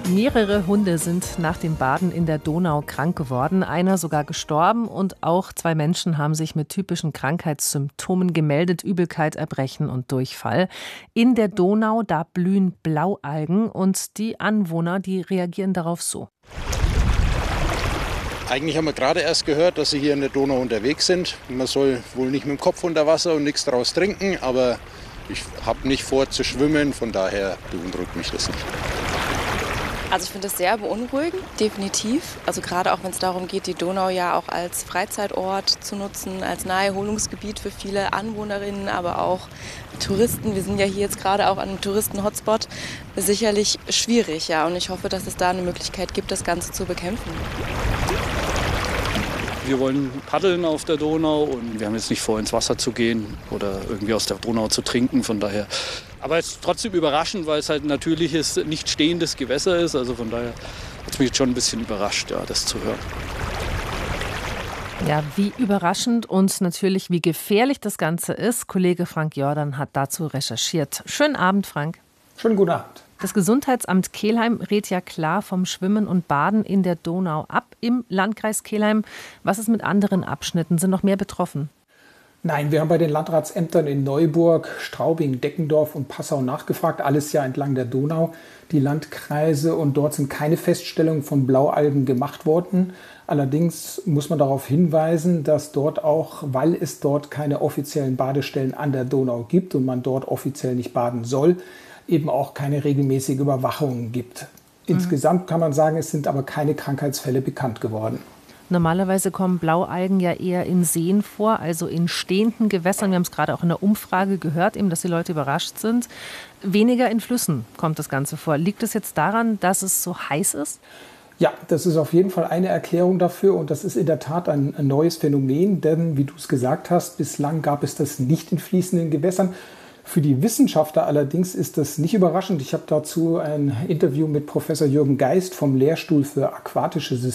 Mehrere Hunde sind nach dem Baden in der Donau krank geworden, einer sogar gestorben und auch 2 Menschen haben sich mit typischen Krankheitssymptomen gemeldet, Übelkeit, Erbrechen und Durchfall. In der Donau, da blühen Blaualgen und die Anwohner, die reagieren darauf so. Eigentlich haben wir gerade erst gehört, dass sie hier in der Donau unterwegs sind. Man soll wohl nicht mit dem Kopf unter Wasser und nichts draus trinken, aber ich habe nicht vor zu schwimmen, von daher beunruhigt mich das nicht. Also ich finde es sehr beunruhigend, definitiv. Also gerade auch wenn es darum geht, die Donau ja auch als Freizeitort zu nutzen, als Naherholungsgebiet für viele Anwohnerinnen, aber auch Touristen. Wir sind ja hier jetzt gerade auch an einem Touristen-Hotspot. Sicherlich schwierig, ja. Und ich hoffe, dass es da eine Möglichkeit gibt, das Ganze zu bekämpfen. Wir wollen paddeln auf der Donau und wir haben jetzt nicht vor, ins Wasser zu gehen oder irgendwie aus der Donau zu trinken, von daher. Aber es ist trotzdem überraschend, weil es halt ein natürliches, nicht stehendes Gewässer ist. Also von daher hat es mich jetzt schon ein bisschen überrascht, ja, das zu hören. Ja, wie überraschend und natürlich wie gefährlich das Ganze ist. Kollege Frank Jordan hat dazu recherchiert. Schönen Abend, Frank. Schönen guten Abend. Das Gesundheitsamt Kelheim rät ja klar vom Schwimmen und Baden in der Donau ab im Landkreis Kelheim. Was ist mit anderen Abschnitten? Sind noch mehr betroffen? Nein, wir haben bei den Landratsämtern in Neuburg, Straubing, Deckendorf und Passau nachgefragt. Alles ja entlang der Donau, die Landkreise. Und dort sind keine Feststellungen von Blaualgen gemacht worden. Allerdings muss man darauf hinweisen, dass dort auch, weil es dort keine offiziellen Badestellen an der Donau gibt und man dort offiziell nicht baden soll, eben auch keine regelmäßige Überwachung gibt. Insgesamt kann man sagen, es sind aber keine Krankheitsfälle bekannt geworden. Normalerweise kommen Blaualgen ja eher in Seen vor, also in stehenden Gewässern. Wir haben es gerade auch in der Umfrage gehört, eben, dass die Leute überrascht sind. Weniger in Flüssen kommt das Ganze vor. Liegt es jetzt daran, dass es so heiß ist? Ja, das ist auf jeden Fall eine Erklärung dafür und das ist in der Tat ein neues Phänomen, denn wie du es gesagt hast, bislang gab es das nicht in fließenden Gewässern. Für die Wissenschaftler allerdings ist das nicht überraschend. Ich habe dazu ein Interview mit Professor Jürgen Geist vom Lehrstuhl für aquatische Systeme